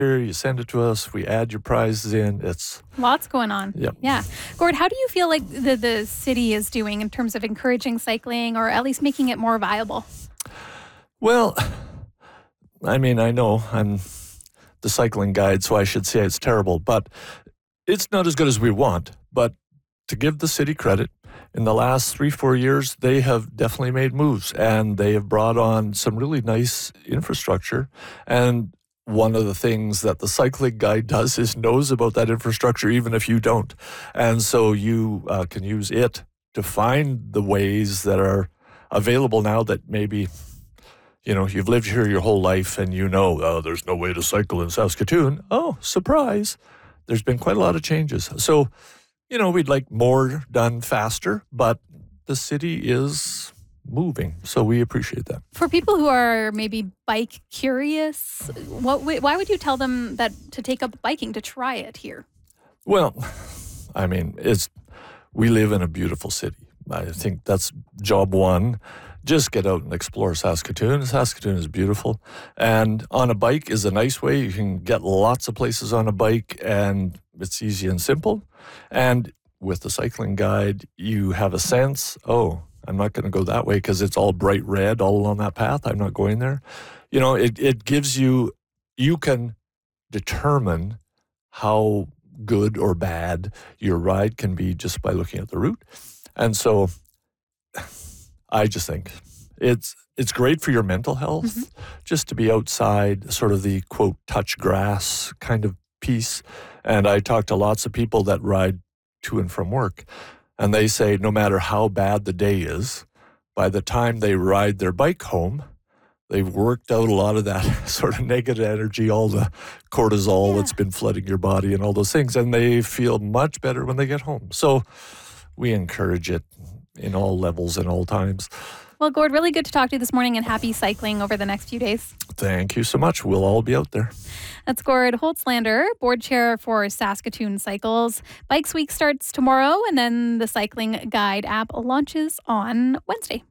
here, you send it to us, we add your prizes in. It's Lots going on. Yep. Yeah. Gord, how do you feel like the city is doing in terms of encouraging cycling or at least making it more viable? Well, I mean, I know I'm the cycling guide, so I should say it's terrible, but it's not as good as we want. But to give the city credit, in the last 3-4 years, they have definitely made moves and they have brought on some really nice infrastructure. And one of the things that the cycling guide does is knows about that infrastructure, even if you don't. And so you can use it to find the ways that are available now that maybe you've lived here your whole life and oh, there's no way to cycle in Saskatoon. Oh, surprise. There's been quite a lot of changes. So, we'd like more done faster, but the city is moving. So we appreciate that. For people who are maybe bike curious, why would you tell them that to take up biking, to try it here? Well, I mean, we live in a beautiful city. I think that's job one. Just get out and explore Saskatoon. Saskatoon is beautiful. And on a bike is a nice way. You can get lots of places on a bike, and it's easy and simple. And with the cycling guide, you have a sense, oh, I'm not going to go that way because it's all bright red all along that path. I'm not going there. It gives you can determine how good or bad your ride can be just by looking at the route. And so I just think it's great for your mental health just to be outside, sort of the, quote, touch grass kind of piece. And I talk to lots of people that ride to and from work, and they say no matter how bad the day is, by the time they ride their bike home, they've worked out a lot of that sort of negative energy, all the cortisol that's been flooding your body and all those things, and they feel much better when they get home. So we encourage it in all levels and all times. Well, Gord, really good to talk to you this morning, and happy cycling over the next few days. Thank you so much. We'll all be out there. That's Gord Holtzlander, board chair for Saskatoon Cycles. Bikes Week starts tomorrow, and then the Cycling Guide app launches on Wednesday.